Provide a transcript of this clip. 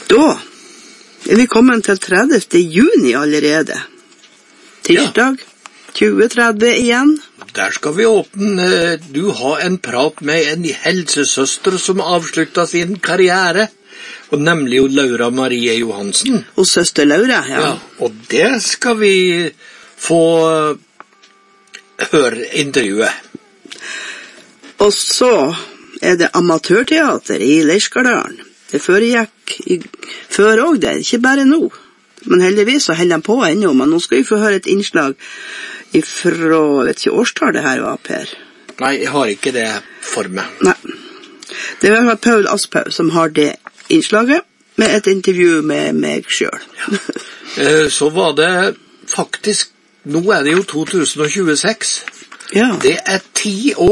Da vi kommet til 30. juni allerede. Tirsdag, 2030 igjen. Der skal vi åpne. Du har en prat med en helsesøster som avsluttet sin karriere, og nemlig jo Laura Marie Johansen. Og søster Laura, ja. Og det skal vi få høre intervjuet. Og så det amatørteater i Leirskardalen. Det foregikk før også det, ikke bare nå. Men heldigvis så holder de på ennå, men nå skal vi få høre et innslag fra, vet ikke årstall det her var, Per. Nei, jeg har ikke det for meg. Nei, det var Paul Asphaug som har det innslaget, med et intervju med meg selv. Ja. Så var det faktisk, nå det jo 2026. Ja. Det 10 år